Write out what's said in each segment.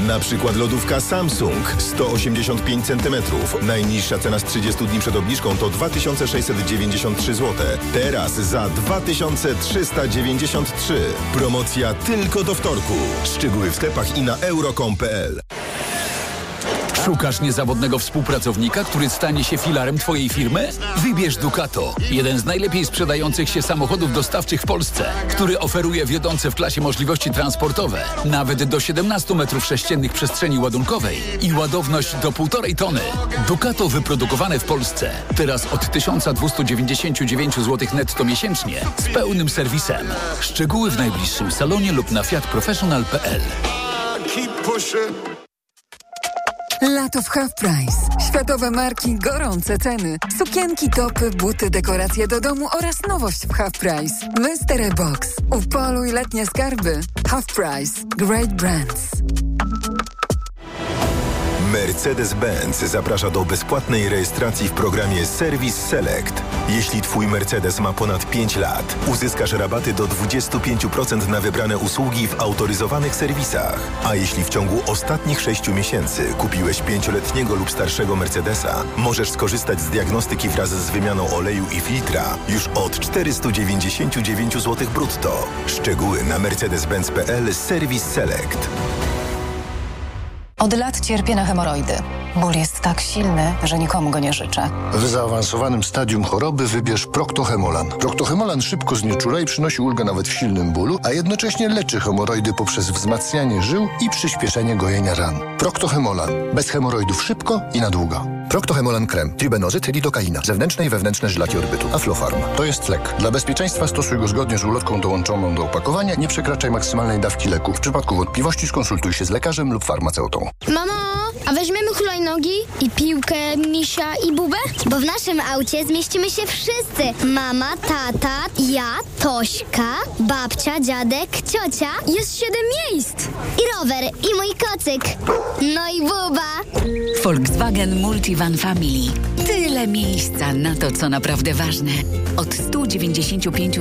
Na przykład lodówka Samsung 185 cm. Najniższa cena z 30 dni przed obniżką to 2693 zł. Teraz za 2393. Promocja tylko do wtorku. Szczegóły w sklepach i na euro.com.pl. Szukasz niezawodnego współpracownika, który stanie się filarem Twojej firmy? Wybierz Ducato. Jeden z najlepiej sprzedających się samochodów dostawczych w Polsce, który oferuje wiodące w klasie możliwości transportowe, nawet do 17 m3 przestrzeni ładunkowej i ładowność do 1,5 tony. Ducato wyprodukowane w Polsce. Teraz od 1299 zł netto miesięcznie z pełnym serwisem. Szczegóły w najbliższym salonie lub na fiatprofessional.pl. Lato w Half Price. Światowe marki, gorące ceny. Sukienki, topy, buty, dekoracje do domu oraz nowość w Half Price. Mystery Box. Upoluj letnie skarby. Half Price. Great brands. Mercedes-Benz zaprasza do bezpłatnej rejestracji w programie Service Select. Jeśli Twój Mercedes ma ponad 5 lat, uzyskasz rabaty do 25% na wybrane usługi w autoryzowanych serwisach. A jeśli w ciągu ostatnich 6 miesięcy kupiłeś 5-letniego lub starszego Mercedesa, możesz skorzystać z diagnostyki wraz z wymianą oleju i filtra już od 499 zł brutto. Szczegóły na mercedes-benz.pl Service Select. Od lat cierpię na hemoroidy. Ból jest tak silny, że nikomu go nie życzę. W zaawansowanym stadium choroby wybierz Proctohemolan. Proctohemolan szybko znieczula i przynosi ulgę nawet w silnym bólu, a jednocześnie leczy hemoroidy poprzez wzmacnianie żył i przyspieszenie gojenia ran. Proctohemolan. Bez hemoroidów szybko i na długo. Proctohemolan krem, tribenozyt, lidokaina, zewnętrzne i wewnętrzne żylaki odbytu, Aflofarm. To jest lek. Dla bezpieczeństwa stosuj go zgodnie z ulotką dołączoną do opakowania. Nie przekraczaj maksymalnej dawki leku. W przypadku wątpliwości skonsultuj się z lekarzem lub farmaceutą. Mamo, a weźmiemy hulajnogi i piłkę, misia i bubę? Bo w naszym aucie zmieścimy się wszyscy. Mama, tata, ja, Tośka, babcia, dziadek, ciocia. Jest 7 miejsc. I rower, i mój kocyk. No i buba. Volkswagen Multivan Family. Tyle miejsca na to, co naprawdę ważne. Od 195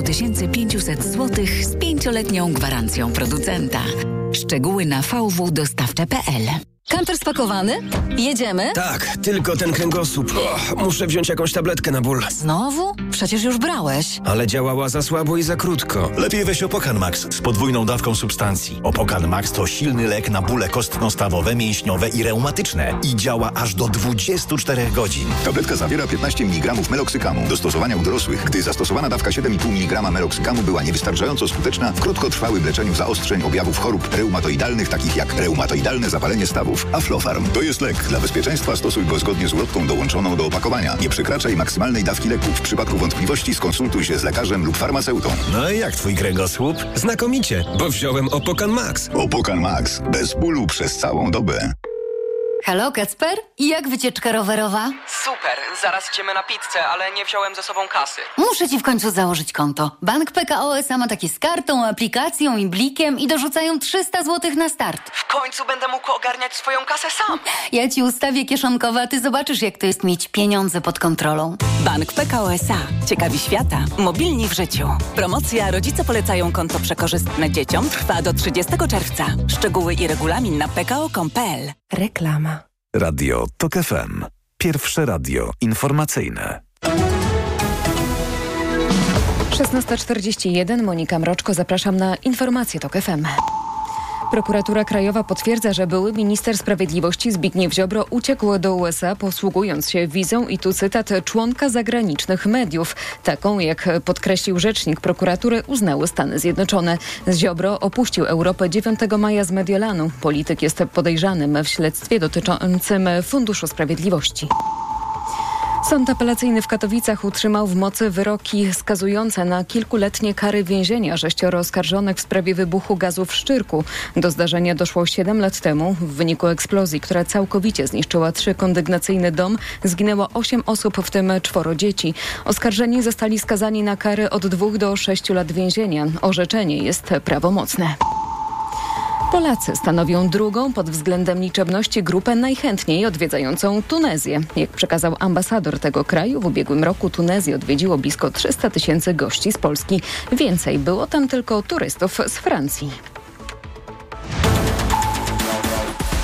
500 zł z 5-letnią gwarancją producenta. Szczegóły na vwdostawcze.pl. Kamper spakowany? Jedziemy? Tak, tylko ten kręgosłup. Muszę wziąć jakąś tabletkę na ból. Znowu? Przecież już brałeś. Ale działała za słabo i za krótko. Lepiej weź Opokan Max z podwójną dawką substancji. Opokan Max to silny lek na bóle kostno-stawowe, mięśniowe i reumatyczne. I działa aż do 24 godzin. Tabletka zawiera 15 mg meloksykamu. Do stosowania u dorosłych, gdy zastosowana dawka 7,5 mg meloksykamu była niewystarczająco skuteczna w krótkotrwałym leczeniu zaostrzeń objawów chorób reumatoidalnych, takich jak reumatoidalne zapalenie stawów. Aflofarm to jest lek. Dla bezpieczeństwa stosuj go zgodnie z ulotką dołączoną do opakowania. Nie przekraczaj maksymalnej dawki leku. W przypadku wątpliwości skonsultuj się z lekarzem lub farmaceutą. No i jak twój kręgosłup? Znakomicie, bo wziąłem Opokan Max. Opokan Max. Bez bólu przez całą dobę. Halo, Kacper? I jak wycieczka rowerowa? Super, zaraz idziemy na pizzę, ale nie wziąłem ze sobą kasy. Muszę ci w końcu założyć konto. Bank PKO SA ma takie z kartą, aplikacją i blikiem i dorzucają 300 zł na start. W końcu będę mógł ogarniać swoją kasę sam. Ja ci ustawię kieszonkowe, a ty zobaczysz, jak to jest mieć pieniądze pod kontrolą. Bank PKO SA. Ciekawi świata. Mobilni w życiu. Promocja Rodzice polecają konto przekorzystne dzieciom trwa do 30 czerwca. Szczegóły i regulamin na pko.com.pl. Reklama. Radio TOK FM. Pierwsze radio informacyjne. 16:41. Monika Mroczko, zapraszam na informacje TOK FM. Prokuratura Krajowa potwierdza, że były minister sprawiedliwości Zbigniew Ziobro uciekł do USA, posługując się wizą i tu cytat członka zagranicznych mediów. Taką, jak podkreślił rzecznik prokuratury, uznały Stany Zjednoczone. Ziobro opuścił Europę 9 maja z Mediolanu. Polityk jest podejrzanym w śledztwie dotyczącym Funduszu Sprawiedliwości. Sąd apelacyjny w Katowicach utrzymał w mocy wyroki skazujące na kilkuletnie kary więzienia 6 oskarżonych w sprawie wybuchu gazu w Szczyrku. Do zdarzenia doszło 7 lat temu. W wyniku eksplozji, która całkowicie zniszczyła 3-kondygnacyjny dom, zginęło 8 osób, w tym 4 dzieci. Oskarżeni zostali skazani na kary od 2 do 6 lat więzienia. Orzeczenie jest prawomocne. Polacy stanowią drugą pod względem liczebności grupę najchętniej odwiedzającą Tunezję. Jak przekazał ambasador tego kraju, w ubiegłym roku Tunezję odwiedziło blisko 300 000 gości z Polski. Więcej było tam tylko turystów z Francji.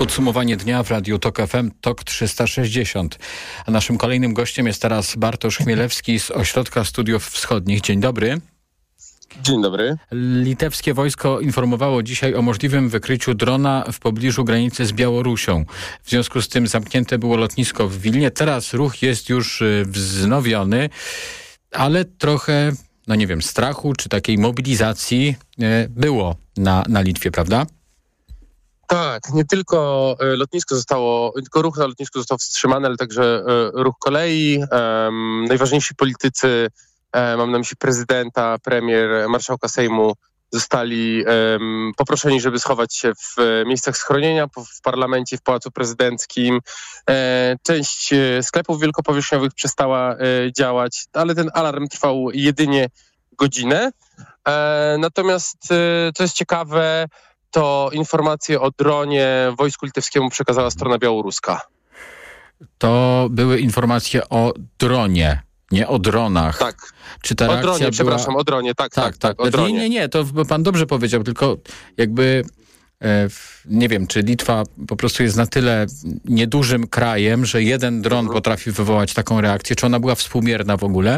Podsumowanie dnia w Radiu TOK FM, TOK 360. A naszym kolejnym gościem jest teraz Bartosz Chmielewski z Ośrodka Studiów Wschodnich. Dzień dobry. Dzień dobry. Litewskie wojsko informowało dzisiaj o możliwym wykryciu drona w pobliżu granicy z Białorusią. W związku z tym zamknięte było lotnisko w Wilnie. Teraz ruch jest już wznowiony, ale trochę, strachu czy takiej mobilizacji było na Litwie, prawda? Tak, nie tylko ruch na lotnisku został wstrzymany, ale także ruch kolei. Najważniejsi politycy, mam na myśli prezydenta, premier, marszałka Sejmu, zostali poproszeni, żeby schować się w miejscach schronienia w parlamencie, w Pałacu Prezydenckim. Część sklepów wielkopowierzchniowych przestała działać, ale ten alarm trwał jedynie godzinę. Natomiast, co jest ciekawe, to informacje o dronie wojsku litewskiemu przekazała strona białoruska. To były informacje o dronie, nie o dronach. Tak. Czy ta reakcja była... przepraszam, o dronie, tak, o dronie. Nie, to pan dobrze powiedział, tylko jakby nie wiem, czy Litwa po prostu jest na tyle niedużym krajem, że jeden dron potrafi wywołać taką reakcję. Czy ona była współmierna w ogóle?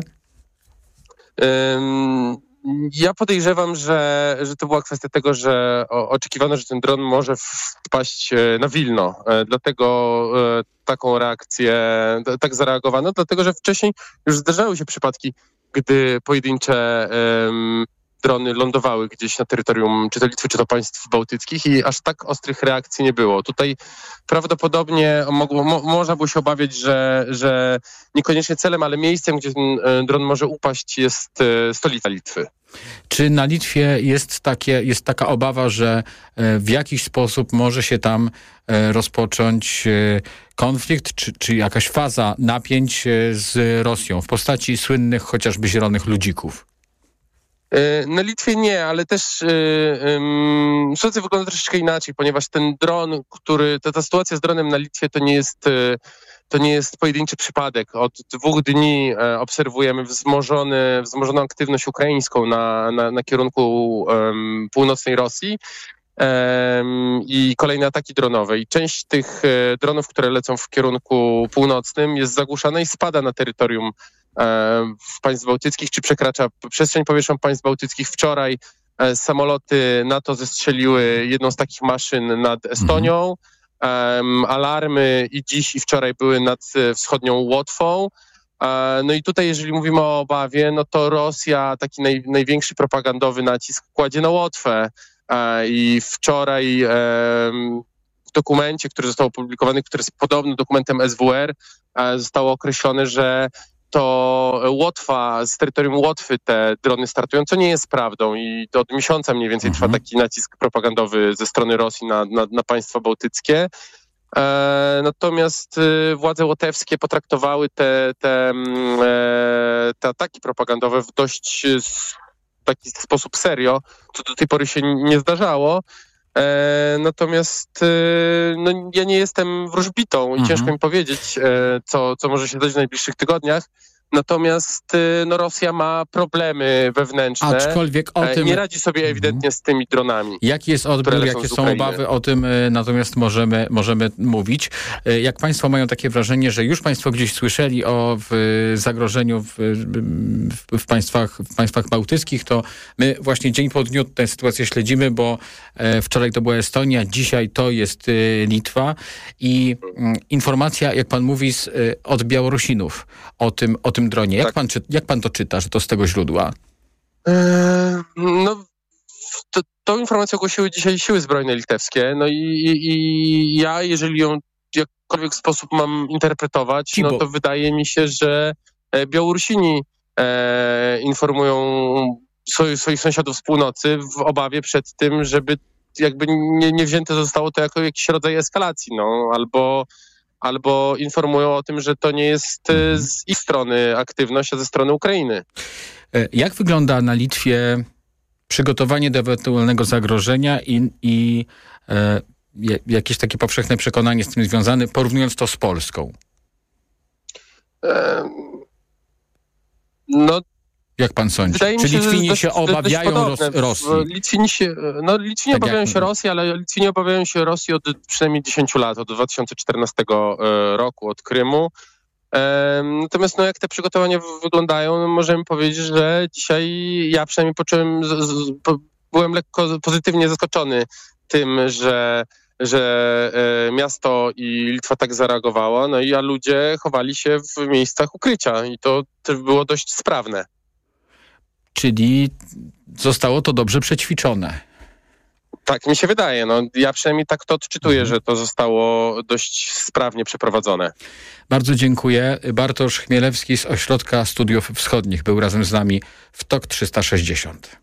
Ja podejrzewam, że to była kwestia tego, że oczekiwano, że ten dron może wpaść na Wilno. Dlatego taką reakcję, tak zareagowano, dlatego że wcześniej już zdarzały się przypadki, gdy pojedyncze drony lądowały gdzieś na terytorium czy to Litwy, czy to państw bałtyckich i aż tak ostrych reakcji nie było. Tutaj prawdopodobnie można było się obawiać, że niekoniecznie celem, ale miejscem, gdzie ten dron może upaść, jest stolica Litwy. Czy na Litwie jest taka obawa, że w jakiś sposób może się tam rozpocząć konflikt, czy jakaś faza napięć z Rosją w postaci słynnych chociażby zielonych ludzików? Na Litwie nie, ale też sytuacja wygląda troszeczkę inaczej, ponieważ ten dron, ta sytuacja z dronem na Litwie to nie jest pojedynczy przypadek. Od 2 dni obserwujemy wzmożoną aktywność ukraińską na kierunku północnej Rosji i kolejne ataki dronowe. I część tych dronów, które lecą w kierunku północnym, jest zagłuszana i spada na terytorium w państw bałtyckich, czy przekracza przestrzeń powietrzną państw bałtyckich. Wczoraj samoloty NATO zestrzeliły jedną z takich maszyn nad Estonią. Alarmy i dziś, i wczoraj były nad wschodnią Łotwą. No i tutaj, jeżeli mówimy o obawie, no to Rosja taki największy propagandowy nacisk kładzie na Łotwę. I wczoraj w dokumencie, który został opublikowany, który jest podobny dokumentem SWR, zostało określone, że to Łotwa, z terytorium Łotwy te drony startują, co nie jest prawdą i to od miesiąca mniej więcej trwa taki nacisk propagandowy ze strony Rosji na państwa bałtyckie. Natomiast władze łotewskie potraktowały te ataki propagandowe w dość taki sposób serio, co do tej pory się nie zdarzało. Natomiast ja nie jestem wróżbitą i ciężko mi powiedzieć, co może się zdać w najbliższych tygodniach. Natomiast Rosja ma problemy wewnętrzne. Aczkolwiek o tym... Nie radzi sobie ewidentnie z tymi dronami. Jaki jest odbiór, jakie są obawy, o tym natomiast możemy mówić. Jak państwo mają takie wrażenie, że już państwo gdzieś słyszeli o zagrożeniu w państwach bałtyckich, to my właśnie dzień po dniu tę sytuację śledzimy, bo wczoraj to była Estonia, dzisiaj to jest Litwa i informacja, jak pan mówi, od Białorusinów o tym dronie. Tak. Jak pan to czyta, że to z tego źródła? Tą informację ogłosiły dzisiaj siły zbrojne litewskie. No i ja, jeżeli ją w jakikolwiek sposób mam interpretować, no to wydaje mi się, że Białorusini informują swoich sąsiadów z północy w obawie przed tym, żeby jakby nie wzięte zostało to jako jakiś rodzaj eskalacji, albo informują o tym, że to nie jest z ich strony aktywność, a ze strony Ukrainy. Jak wygląda na Litwie przygotowanie do ewentualnego zagrożenia i jakieś takie powszechne przekonanie z tym związane, porównując to z Polską? Jak pan sądzi? Czy Litwini się obawiają Rosji? Litwini obawiają się Rosji, ale Litwini obawiają się Rosji od przynajmniej 10 lat, od 2014 roku, od Krymu. Natomiast jak te przygotowania wyglądają, możemy powiedzieć, że dzisiaj ja przynajmniej byłem lekko pozytywnie zaskoczony tym, że miasto i Litwa tak zareagowało, a ludzie chowali się w miejscach ukrycia i to było dość sprawne. Czyli zostało to dobrze przećwiczone. Tak mi się wydaje. Ja przynajmniej tak to odczytuję, że to zostało dość sprawnie przeprowadzone. Bardzo dziękuję. Bartosz Chmielewski z Ośrodka Studiów Wschodnich był razem z nami w TOK 360.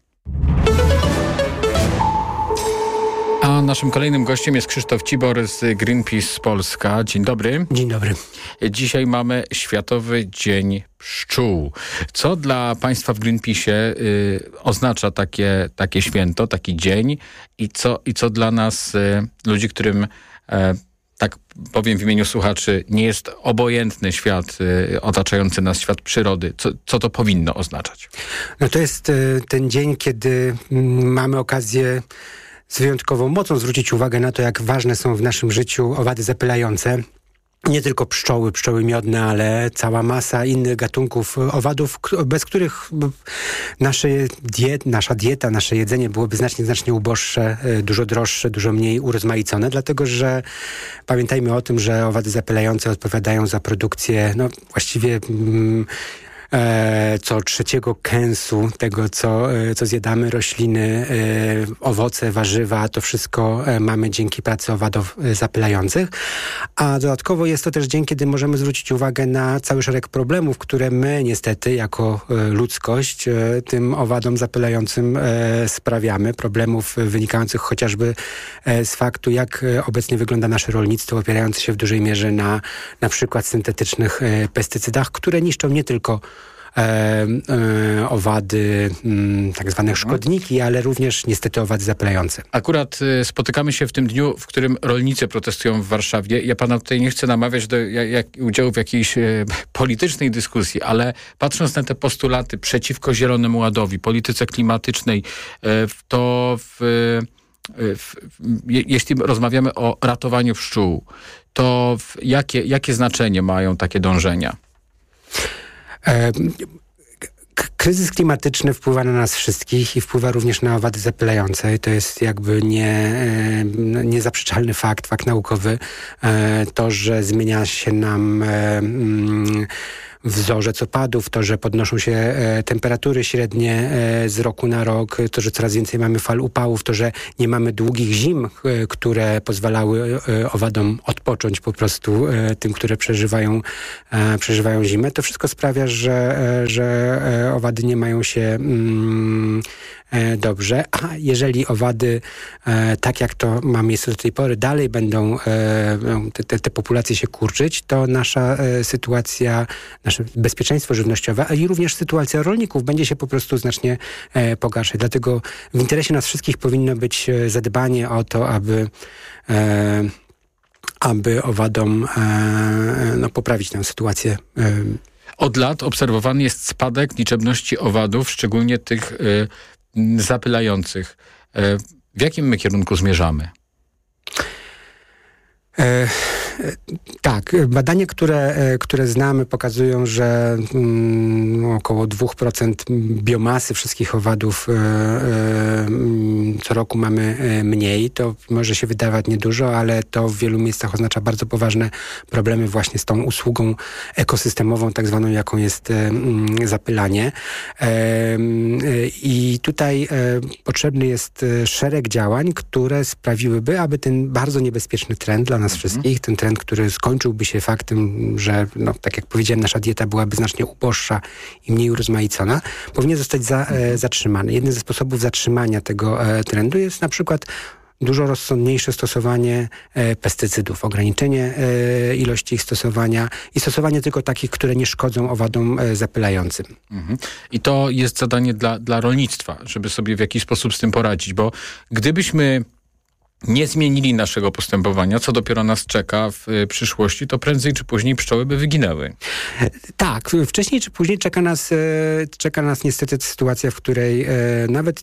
A naszym kolejnym gościem jest Krzysztof Cibor z Greenpeace Polska. Dzień dobry. Dzień dobry. Dzisiaj mamy Światowy Dzień Pszczół. Co dla państwa w Greenpeace'ie oznacza takie święto, taki dzień i co dla nas, ludzi, którym, tak powiem w imieniu słuchaczy, nie jest obojętny świat otaczający nas, świat przyrody. Co to powinno oznaczać? To jest ten dzień, kiedy mamy okazję z wyjątkową mocą zwrócić uwagę na to, jak ważne są w naszym życiu owady zapylające. Nie tylko pszczoły miodne, ale cała masa innych gatunków owadów, bez których nasza dieta, nasze jedzenie byłoby znacznie uboższe, dużo droższe, dużo mniej urozmaicone, dlatego że pamiętajmy o tym, że owady zapylające odpowiadają za produkcję właściwie co trzeciego kęsu tego, co zjadamy, rośliny, owoce, warzywa, to wszystko mamy dzięki pracy owadów zapylających. A dodatkowo jest to też dzień, kiedy możemy zwrócić uwagę na cały szereg problemów, które my niestety jako ludzkość tym owadom zapylającym sprawiamy. Problemów wynikających chociażby z faktu, jak obecnie wygląda nasze rolnictwo, opierające się w dużej mierze na przykład syntetycznych pestycydach, które niszczą nie tylko owady, tak zwane szkodniki, ale również niestety owady zapylające. Akurat spotykamy się w tym dniu, w którym rolnicy protestują w Warszawie. Ja pana tutaj nie chcę namawiać do udziału w jakiejś politycznej dyskusji, ale patrząc na te postulaty przeciwko Zielonemu Ładowi, polityce klimatycznej, jeśli rozmawiamy o ratowaniu pszczół, to jakie znaczenie mają takie dążenia? Kryzys klimatyczny wpływa na nas wszystkich i wpływa również na owady zapylające. To jest jakby niezaprzeczalny fakt naukowy. To, że zmienia się nam wzorzec opadów, to, że podnoszą się temperatury średnie z roku na rok, to, że coraz więcej mamy fal upałów, to, że nie mamy długich zim, które pozwalały owadom odpocząć po prostu, tym, które przeżywają zimę. To wszystko sprawia, że owady nie mają się dobrze, a jeżeli owady, tak jak to ma miejsce do tej pory, dalej będą te populacje się kurczyć, to nasza sytuacja, nasze bezpieczeństwo żywnościowe, a i również sytuacja rolników będzie się po prostu znacznie pogarszać. Dlatego w interesie nas wszystkich powinno być zadbanie o to, aby owadom poprawić tę sytuację. Od lat obserwowany jest spadek liczebności owadów, szczególnie tych zapylających. W jakim my kierunku zmierzamy? Tak, badania, które znamy, pokazują, że około 2% biomasy wszystkich owadów co roku mamy mniej. To może się wydawać niedużo, ale to w wielu miejscach oznacza bardzo poważne problemy właśnie z tą usługą ekosystemową, tak zwaną, jaką jest zapylanie. I tutaj potrzebny jest szereg działań, które sprawiłyby, aby ten bardzo niebezpieczny trend dla nas wszystkich, ten trend, który skończyłby się faktem, że tak jak powiedziałem, nasza dieta byłaby znacznie uboższa i mniej urozmaicona, powinien zostać zatrzymany. Jednym ze sposobów zatrzymania tego trendu jest na przykład dużo rozsądniejsze stosowanie pestycydów, ograniczenie ilości ich stosowania i stosowanie tylko takich, które nie szkodzą owadom zapylającym. I to jest zadanie dla rolnictwa, żeby sobie w jakiś sposób z tym poradzić, bo gdybyśmy nie zmienili naszego postępowania, co dopiero nas czeka w przyszłości, to prędzej czy później pszczoły by wyginęły. Tak, wcześniej czy później czeka nas niestety sytuacja, w której nawet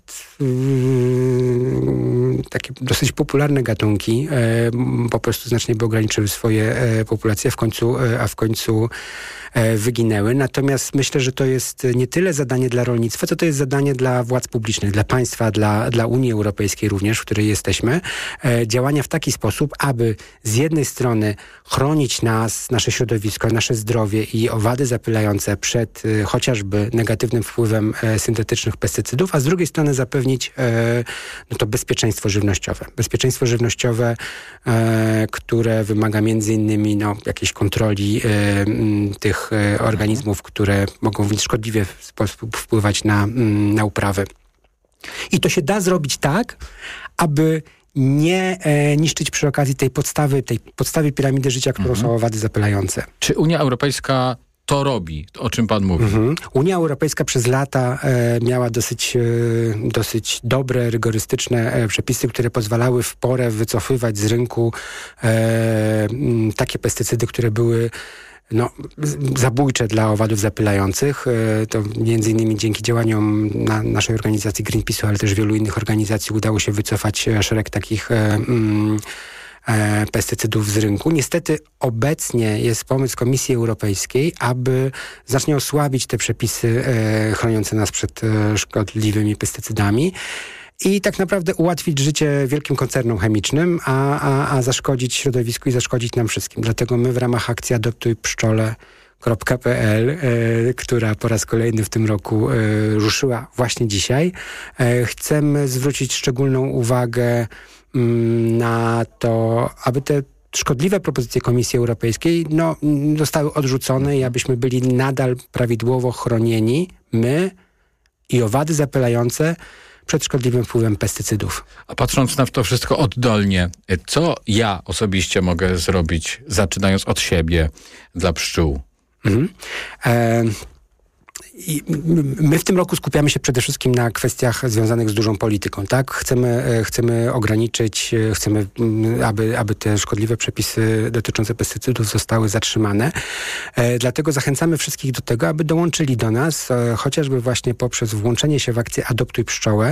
takie dosyć popularne gatunki po prostu znacznie by ograniczyły swoje populacje, a w końcu wyginęły. Natomiast myślę, że to jest nie tyle zadanie dla rolnictwa, co to jest zadanie dla władz publicznych, dla państwa, dla Unii Europejskiej również, w której jesteśmy. Działania w taki sposób, aby z jednej strony chronić nas, nasze środowisko, nasze zdrowie i owady zapylające przed chociażby negatywnym wpływem syntetycznych pestycydów, a z drugiej strony zapewnić to bezpieczeństwo żywnościowe. Bezpieczeństwo żywnościowe, które wymaga między innymi jakiejś kontroli tych organizmów, które mogą w szkodliwy sposób wpływać na uprawy. I to się da zrobić tak, aby nie niszczyć przy okazji tej podstawy piramidy życia, którą są owady zapylające. Czy Unia Europejska to robi, o czym pan mówi? Unia Europejska przez lata miała dosyć dobre, rygorystyczne przepisy, które pozwalały w porę wycofywać z rynku takie pestycydy, które były zabójcze dla owadów zapylających. To między innymi dzięki działaniom naszej organizacji Greenpeace'u, ale też wielu innych organizacji udało się wycofać szereg takich pestycydów z rynku. Niestety obecnie jest pomysł Komisji Europejskiej, aby znacznie osłabić te przepisy chroniące nas przed szkodliwymi pestycydami i tak naprawdę ułatwić życie wielkim koncernom chemicznym, a zaszkodzić środowisku i zaszkodzić nam wszystkim. Dlatego my w ramach akcji adoptujpszczole.pl, która po raz kolejny w tym roku ruszyła właśnie dzisiaj, chcemy zwrócić szczególną uwagę na to, aby te szkodliwe propozycje Komisji Europejskiej zostały odrzucone i abyśmy byli nadal prawidłowo chronieni, my i owady zapylające, przed szkodliwym wpływem pestycydów. A patrząc na to wszystko oddolnie, co ja osobiście mogę zrobić, zaczynając od siebie, dla pszczół? I my w tym roku skupiamy się przede wszystkim na kwestiach związanych z dużą polityką, tak? Chcemy ograniczyć, aby te szkodliwe przepisy dotyczące pestycydów zostały zatrzymane. Dlatego zachęcamy wszystkich do tego, aby dołączyli do nas, chociażby właśnie poprzez włączenie się w akcję Adoptuj Pszczołę.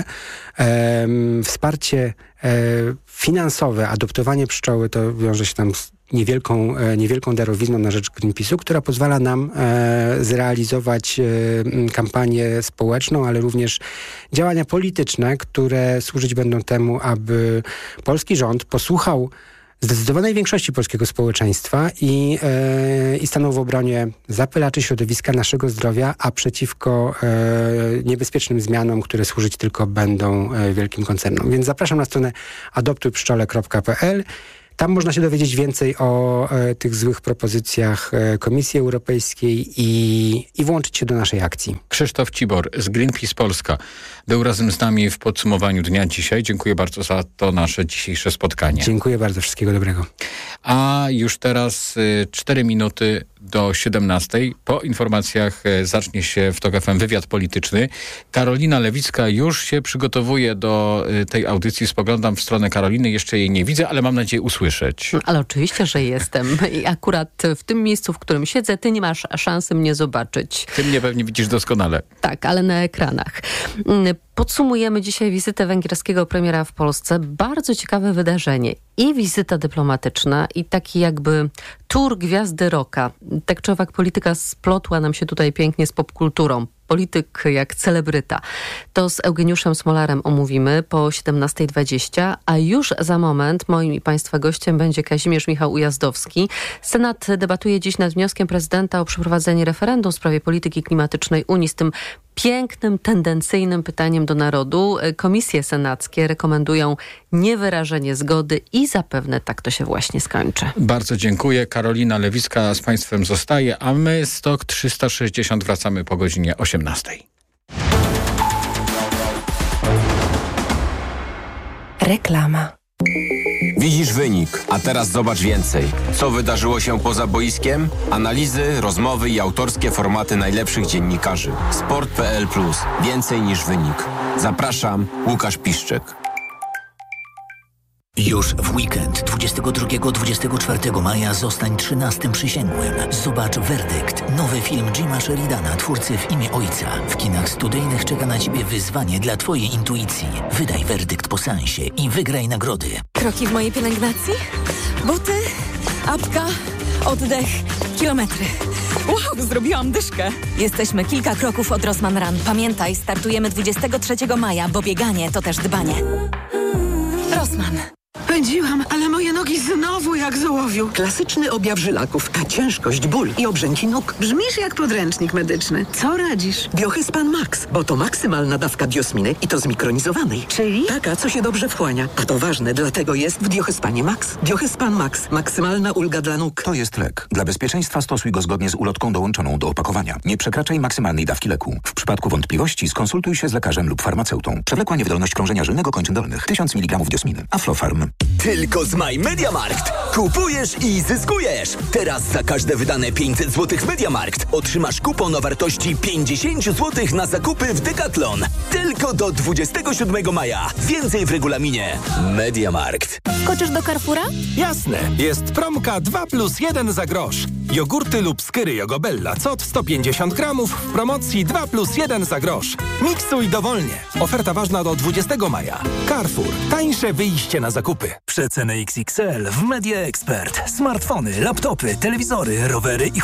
Wsparcie finansowe, adoptowanie pszczoły, to wiąże się tam z niewielką darowizną na rzecz Greenpeace'u, która pozwala nam zrealizować kampanię społeczną, ale również działania polityczne, które służyć będą temu, aby polski rząd posłuchał zdecydowanej większości polskiego społeczeństwa i stanął w obronie zapylaczy środowiska, naszego zdrowia, a przeciwko niebezpiecznym zmianom, które służyć tylko będą wielkim koncernom. Więc zapraszam na stronę adoptujpszczole.pl. Tam można się dowiedzieć więcej o tych złych propozycjach Komisji Europejskiej i włączyć się do naszej akcji. Krzysztof Cibor z Greenpeace Polska był razem z nami w podsumowaniu dnia dzisiaj. Dziękuję bardzo za to nasze dzisiejsze spotkanie. Dziękuję bardzo. Wszystkiego dobrego. A już teraz 4 minuty do 17. Po informacjach zacznie się w TOK FM wywiad polityczny. Karolina Lewicka już się przygotowuje do tej audycji. Spoglądam w stronę Karoliny. Jeszcze jej nie widzę, ale mam nadzieję usłyszeć. Ale oczywiście, że jestem. I akurat w tym miejscu, w którym siedzę, ty nie masz szansy mnie zobaczyć. Ty mnie pewnie widzisz doskonale. Tak, ale na ekranach. Podsumujemy dzisiaj wizytę węgierskiego premiera w Polsce. Bardzo ciekawe wydarzenie. I wizyta dyplomatyczna, i taki jakby tour gwiazdy rocka. Tak czy owak polityka splotła nam się tutaj pięknie z popkulturą. Polityk jak celebryta. To z Eugeniuszem Smolarem omówimy po 17:20, a już za moment moim i Państwa gościem będzie Kazimierz Michał Ujazdowski. Senat debatuje dziś nad wnioskiem prezydenta o przeprowadzenie referendum w sprawie polityki klimatycznej Unii z tym pięknym, tendencyjnym pytaniem do narodu. Komisje senackie rekomendują niewyrażenie zgody i zapewne tak to się właśnie skończy. Bardzo dziękuję. Karolina Lewicka z Państwem zostaje, a my z TOK 360 wracamy po godzinie 18. Reklama. Widzisz wynik, a teraz zobacz więcej. Co wydarzyło się poza boiskiem? Analizy, rozmowy i autorskie formaty najlepszych dziennikarzy. Sport.pl+. Więcej niż wynik. Zapraszam, Łukasz Piszczek. Już w weekend 22-24 maja zostań 13 przysięgłym. Zobacz Werdykt, nowy film Jima Sheridana, twórcy W imię Ojca. W kinach studyjnych czeka na Ciebie wyzwanie dla Twojej intuicji. Wydaj werdykt po seansie i wygraj nagrody. Kroki w mojej pielęgnacji, buty, apka, oddech, kilometry. Wow, zrobiłam dyszkę. Jesteśmy kilka kroków od Rossmann Run. Pamiętaj, startujemy 23 maja, bo bieganie to też dbanie. Rossmann. Pędziłam, ale moje nogi znowu jak z ołowiu. Klasyczny objaw żylaków, a ciężkość, ból i obrzęki nóg. Brzmisz jak podręcznik medyczny. Co radzisz? Biohyspan Max, bo to maksymalna dawka diosminy i to zmikronizowanej. Czyli? Taka, co się dobrze wchłania. A to ważne, dlatego jest w Biohyspanie Max. Biohyspan Max. Maksymalna ulga dla nóg. To jest lek. Dla bezpieczeństwa stosuj go zgodnie z ulotką dołączoną do opakowania. Nie przekraczaj maksymalnej dawki leku. W przypadku wątpliwości skonsultuj się z lekarzem lub farmaceutą. Przewlekła niewydolność krążenia żylnego kończyn dolnych. 1000 mg diosminy. Aflofarm. Tylko z My MediaMarkt. Kupujesz i zyskujesz. Teraz za każde wydane 500 zł w MediaMarkt otrzymasz kupon o wartości 50 zł na zakupy w Decathlon. Tylko do 27 maja. Więcej w regulaminie. MediaMarkt. Skoczysz do Carrefoura? Jasne. Jest promka 2+1 za grosz. Jogurty lub skyry Jogobella COT 150 gramów w promocji 2+1 za grosz. Miksuj dowolnie. Oferta ważna do 20 maja. Carrefour. Tańsze wyjście na zakupy. Przeceny XXL w Media Expert. Smartfony, laptopy, telewizory, rowery i